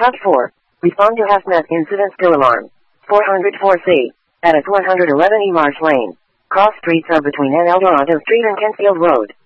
Hub 4. Respond to HAZMAT incident spill alarm. 404C. At 111 E Marsh Lane. Cross streets are between N. Eldorado Street and Kentfield Road.